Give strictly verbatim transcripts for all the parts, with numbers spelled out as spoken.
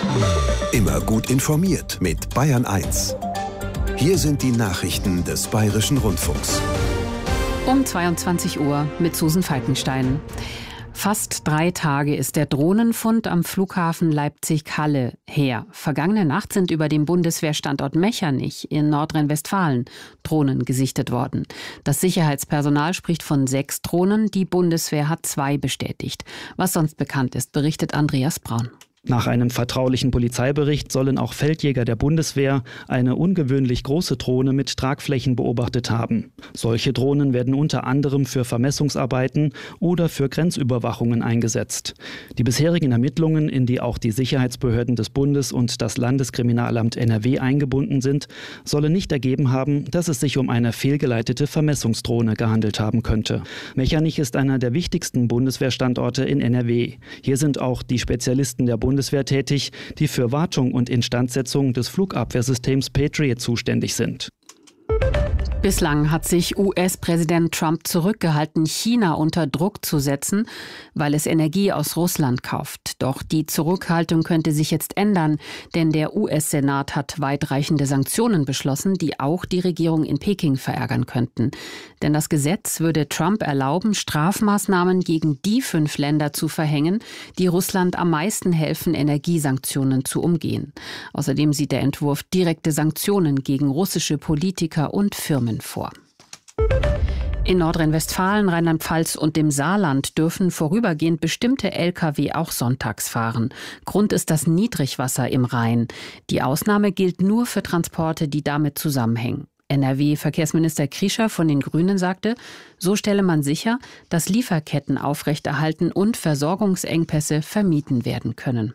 Immer gut informiert mit Bayern eins. Hier sind die Nachrichten des Bayerischen Rundfunks. Um zweiundzwanzig Uhr mit Susan Falkenstein. Fast drei Tage ist der Drohnenfund am Flughafen Leipzig-Halle her. Vergangene Nacht sind über dem Bundeswehrstandort Mechernich in Nordrhein-Westfalen Drohnen gesichtet worden. Das Sicherheitspersonal spricht von sechs Drohnen. Die Bundeswehr hat zwei bestätigt. Was sonst bekannt ist, berichtet Andreas Braun. Nach einem vertraulichen Polizeibericht sollen auch Feldjäger der Bundeswehr eine ungewöhnlich große Drohne mit Tragflächen beobachtet haben. Solche Drohnen werden unter anderem für Vermessungsarbeiten oder für Grenzüberwachungen eingesetzt. Die bisherigen Ermittlungen, in die auch die Sicherheitsbehörden des Bundes und das Landeskriminalamt N R W eingebunden sind, sollen nicht ergeben haben, dass es sich um eine fehlgeleitete Vermessungsdrohne gehandelt haben könnte. Mechernich ist einer der wichtigsten Bundeswehrstandorte in N R W. Hier sind auch die Spezialisten der Bundeswehr Bundeswehr tätig, die für Wartung und Instandsetzung des Flugabwehrsystems Patriot zuständig sind. Bislang hat sich U S-Präsident Trump zurückgehalten, China unter Druck zu setzen, weil es Energie aus Russland kauft. Doch die Zurückhaltung könnte sich jetzt ändern, denn der U S-Senat hat weitreichende Sanktionen beschlossen, die auch die Regierung in Peking verärgern könnten. Denn das Gesetz würde Trump erlauben, Strafmaßnahmen gegen die fünf Länder zu verhängen, die Russland am meisten helfen, Energiesanktionen zu umgehen. Außerdem sieht der Entwurf direkte Sanktionen gegen russische Politiker und Firmen vor. In Nordrhein-Westfalen, Rheinland-Pfalz und dem Saarland dürfen vorübergehend bestimmte L K W auch sonntags fahren. Grund ist das Niedrigwasser im Rhein. Die Ausnahme gilt nur für Transporte, die damit zusammenhängen. N R W-Verkehrsminister Krischer von den Grünen sagte, so stelle man sicher, dass Lieferketten aufrechterhalten und Versorgungsengpässe vermieden werden können.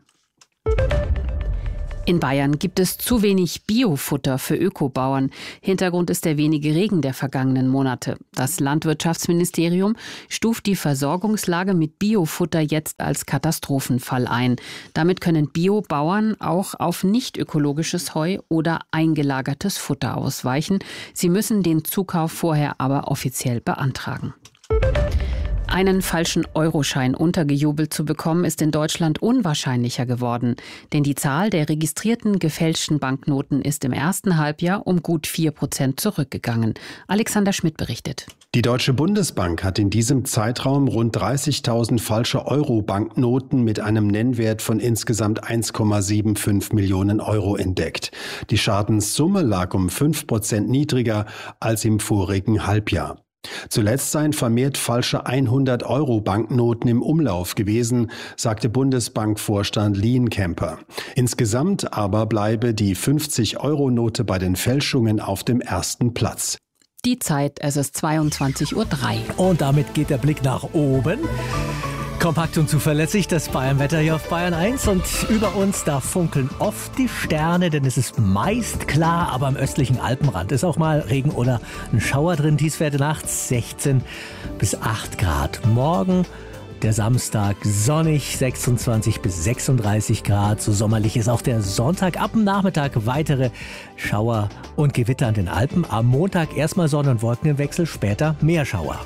In Bayern gibt es zu wenig Biofutter für Ökobauern. Hintergrund ist der wenige Regen der vergangenen Monate. Das Landwirtschaftsministerium stuft die Versorgungslage mit Biofutter jetzt als Katastrophenfall ein. Damit können Biobauern auch auf nicht ökologisches Heu oder eingelagertes Futter ausweichen. Sie müssen den Zukauf vorher aber offiziell beantragen. Einen falschen Euroschein untergejubelt zu bekommen, ist in Deutschland unwahrscheinlicher geworden. Denn die Zahl der registrierten gefälschten Banknoten ist im ersten Halbjahr um gut vier Prozent zurückgegangen. Alexander Schmidt berichtet. Die Deutsche Bundesbank hat in diesem Zeitraum rund dreißigtausend falsche Euro-Banknoten mit einem Nennwert von insgesamt eins Komma fünfundsiebzig Millionen Euro entdeckt. Die Schadenssumme lag um fünf Prozent niedriger als im vorigen Halbjahr. Zuletzt seien vermehrt falsche hundert Euro Banknoten im Umlauf gewesen, sagte Bundesbankvorstand Lienkemper. Insgesamt aber bleibe die fünfzig Euro Note bei den Fälschungen auf dem ersten Platz. Die Zeit, es ist zweiundzwanzig Uhr drei. Und damit geht der Blick nach oben. Kompakt und zuverlässig, das Bayern-Wetter hier auf Bayern eins. Und über uns, da funkeln oft die Sterne, denn es ist meist klar, aber am östlichen Alpenrand ist auch mal Regen oder ein Schauer drin. Tiefstwerte nachts sechzehn bis acht Grad. Morgen, der Samstag, sonnig, sechsundzwanzig bis sechsunddreißig Grad. So sommerlich ist auch der Sonntag. Ab dem Nachmittag weitere Schauer und Gewitter an den Alpen. Am Montag erstmal Sonne- und Wolkenwechsel, später mehr Schauer.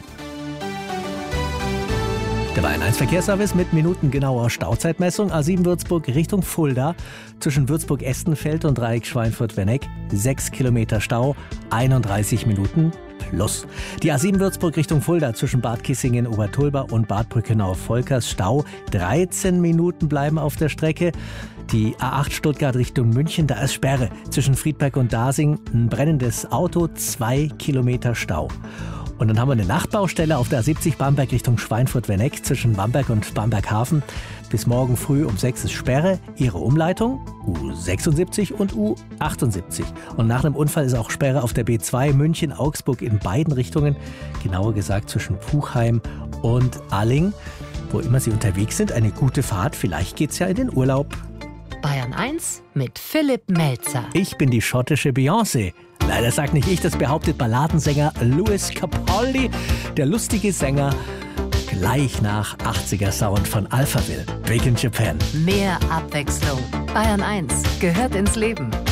Der Bayern eins Verkehrsservice mit minutengenauer Stauzeitmessung. A sieben Würzburg Richtung Fulda. Zwischen Würzburg-Estenfeld und Dreieck Schweinfurt-Werneck. sechs Kilometer Stau, einunddreißig Minuten plus. Die A sieben Würzburg Richtung Fulda zwischen Bad Kissingen, Obertulba und Bad Brückenau-Volkers. Stau, dreizehn Minuten bleiben auf der Strecke. Die A acht Stuttgart Richtung München, da ist Sperre. Zwischen Friedberg und Dasing ein brennendes Auto, zwei Kilometer Stau. Und dann haben wir eine Nachtbaustelle auf der A siebzig Bamberg Richtung Schweinfurt-Werneck zwischen Bamberg und Bamberg-Hafen. Bis morgen früh um sechs ist Sperre. Ihre Umleitung U sechsundsiebzig und U achtundsiebzig. Und nach einem Unfall ist auch Sperre auf der B zwei München-Augsburg in beiden Richtungen. Genauer gesagt zwischen Puchheim und Alling. Wo immer Sie unterwegs sind, eine gute Fahrt. Vielleicht geht's ja in den Urlaub. Bayern eins mit Philipp Melzer. Ich bin die schottische Beyoncé. Leider sagt nicht ich, das behauptet Balladensänger Lewis Capaldi, der lustige Sänger, gleich nach achtziger Sound von Alphaville. Big in Japan. Mehr Abwechslung. Bayern eins gehört ins Leben.